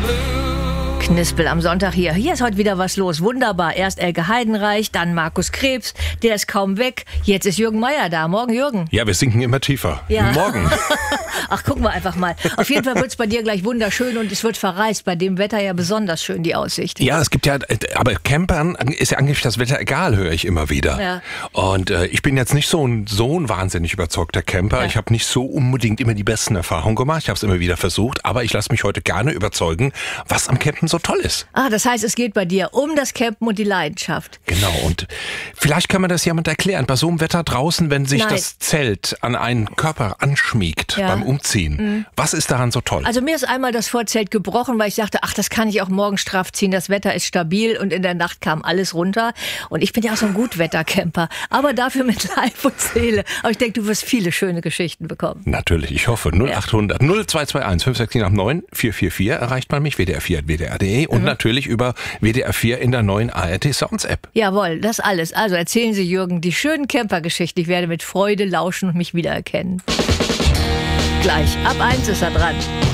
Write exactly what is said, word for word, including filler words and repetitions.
Knispel am Sonntag hier. Hier ist heute wieder was los. Wunderbar. Erst Elke Heidenreich, dann Markus Krebs. Der ist kaum weg. Jetzt ist Jürgen Meier da. Morgen, Jürgen. Ja, wir sinken immer tiefer. Ja. Morgen. Ach, gucken wir einfach mal. Auf jeden Fall wird es bei dir gleich wunderschön und es wird verreist. Bei dem Wetter ja besonders schön, die Aussicht. Ja, es gibt ja, aber Campern ist ja angeblich das Wetter egal, höre ich immer wieder. Ja. Und äh, ich bin jetzt nicht so ein, so ein wahnsinnig überzeugter Camper. Ja. Ich habe nicht so unbedingt immer die besten Erfahrungen gemacht. Ich habe es immer wieder versucht. Aber ich lasse mich heute gerne überzeugen, was am Campen so toll ist. Ah, das heißt, es geht bei dir um das Campen und die Leidenschaft. Genau, und vielleicht kann man das jemand erklären. Bei so einem Wetter draußen, wenn sich Nein. das Zelt an einen Körper anschmiegt Ja. beim Umziehen, mhm. was ist daran so toll? Also mir ist einmal das Vorzelt gebrochen, weil ich dachte, ach, das kann ich auch morgen straff ziehen. Das Wetter ist stabil und in der Nacht kam alles runter. Und ich bin ja auch so ein Gutwettercamper, aber dafür mit Leib und Seele. Aber ich denke, du wirst viele schöne Geschichten bekommen. Natürlich, ich hoffe. null acht hundert null zwei zwei eins fünf sechs sieben neun vier vier vier erreicht man mich, w d r vier at w d r punkt d e und mhm. natürlich über W D R vier in der neuen A R T Sounds App. Jawohl, das alles. Also erzählen Sie Jürgen die schönen Campergeschichten. Ich werde mit Freude lauschen und mich wiedererkennen. Gleich, ab eins ist er dran.